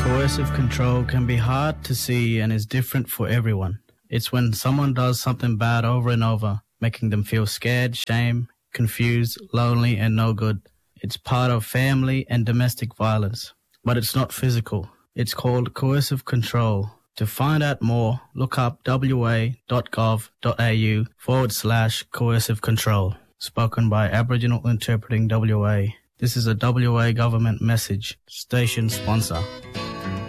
Coercive control can be hard to see and is different for everyone. It's when someone does something bad over and over, making them feel scared, shame, confused, lonely, and no good. It's part of family and domestic violence, but it's not physical. It's called coercive control. To find out more, look up wa.gov.au/coercive control. Spoken by Aboriginal Interpreting WA. This is a WA government message. Station sponsor.